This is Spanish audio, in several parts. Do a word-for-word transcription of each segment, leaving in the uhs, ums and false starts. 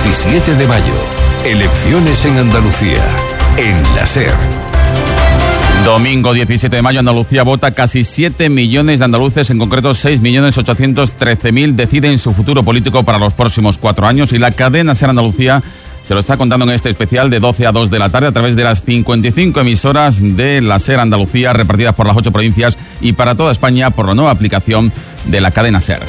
diecisiete de mayo. Elecciones en Andalucía. En la SER. Domingo diecisiete de mayo, Andalucía vota. Casi siete millones de andaluces, en concreto seis millones ochocientos trece mil, deciden su futuro político para los próximos cuatro años, y la cadena SER Andalucía se lo está contando en este especial de doce a dos de la tarde a través de las cincuenta y cinco emisoras de la SER Andalucía repartidas por las ocho provincias y para toda España por la nueva aplicación de la cadena SER.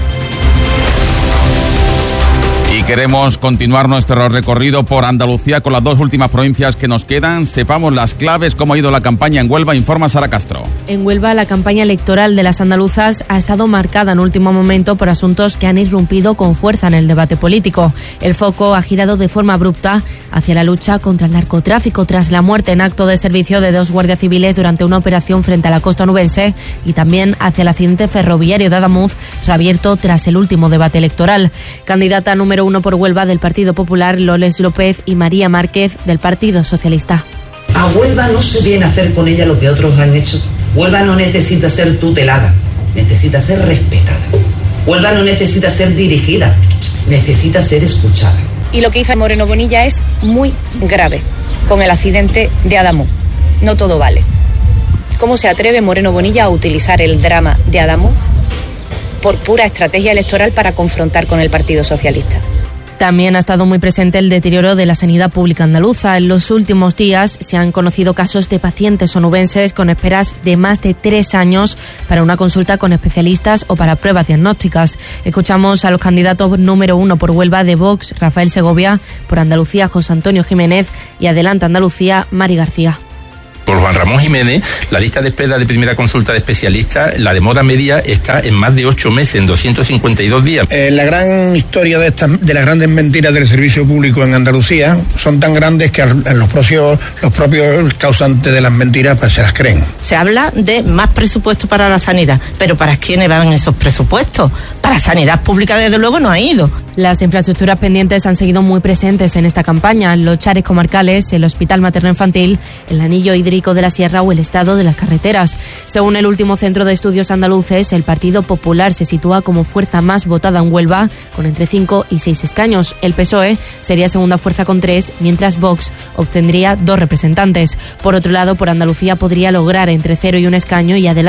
Y queremos continuar nuestro recorrido por Andalucía con las dos últimas provincias que nos quedan. Sepamos las claves, cómo ha ido la campaña en Huelva. Informa Sara Castro. En Huelva, la campaña electoral de las andaluzas ha estado marcada en último momento por asuntos que han irrumpido con fuerza en el debate político. El foco ha girado de forma abrupta hacia la lucha contra el narcotráfico tras la muerte en acto de servicio de dos guardias civiles durante una operación frente a la costa onubense, y también hacia el accidente ferroviario de Adamuz, reabierto tras el último debate electoral. Candidata número uno por Huelva del Partido Popular, Loles López, y María Márquez del Partido Socialista. A Huelva no se viene a hacer con ella lo que otros han hecho. Huelva no necesita ser tutelada, necesita ser respetada. Huelva no necesita ser dirigida, necesita ser escuchada. Y lo que hizo Moreno Bonilla es muy grave, con el accidente de Adamuz. No todo vale. ¿Cómo se atreve Moreno Bonilla a utilizar el drama de Adamuz por pura estrategia electoral para confrontar con el Partido Socialista? También ha estado muy presente el deterioro de la sanidad pública andaluza. En los últimos días se han conocido casos de pacientes onubenses con esperas de más de tres años para una consulta con especialistas o para pruebas diagnósticas. Escuchamos a los candidatos número uno por Huelva de Vox, Rafael Segovia; por Andalucía, José Antonio Jiménez; y Adelante Andalucía, Mari García. Por Juan Ramón Jiménez, la lista de espera de primera consulta de especialistas, la de moda media, está en más de ocho meses, en doscientos cincuenta y dos días. Eh, la gran historia de estas, de las grandes mentiras del servicio público en Andalucía, son tan grandes que los propios, los propios causantes de las mentiras pues se las creen. Se habla de más presupuesto para la sanidad, pero ¿para quiénes van esos presupuestos? Para sanidad pública, desde luego, no ha ido. Las infraestructuras pendientes han seguido muy presentes en esta campaña: los chares comarcales, el Hospital Materno-Infantil, el anillo hídrico de la Sierra o el estado de las carreteras. Según el último Centro de Estudios Andaluces, el Partido Popular se sitúa como fuerza más votada en Huelva, con entre cinco y seis escaños. El P S O E sería segunda fuerza con tres, mientras Vox obtendría dos representantes. Por otro lado, por Andalucía podría lograr entre cero y un escaño, y adelante